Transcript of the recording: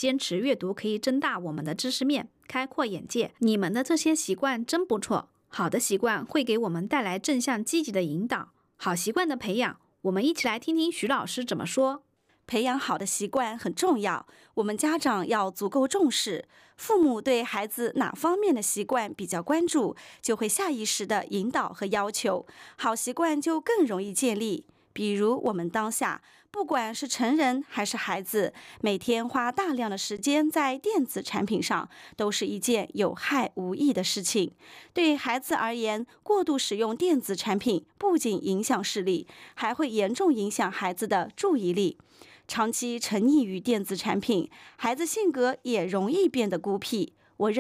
坚持阅读可以增大我们的知识面，开阔眼界。你们的这些习惯真不错，好的习惯会给我们带来正向积极的引导。好习惯的培养，我们一起来听听徐老师怎么说。 培养好的习惯很重要，我们家长要足够重视。父母对孩子哪方面的习惯比较关注，就会下意识地引导和要求，好习惯就更容易建立。比如我们当下，不管是成人还是孩子，每天花大量的时间在电子产品上，都是一件有害无益的事情。对孩子而言，过度使用电子产品不仅影响视力，还会严重影响孩子的注意力。长期沉溺于电子产品，孩子性格也容易变得孤僻，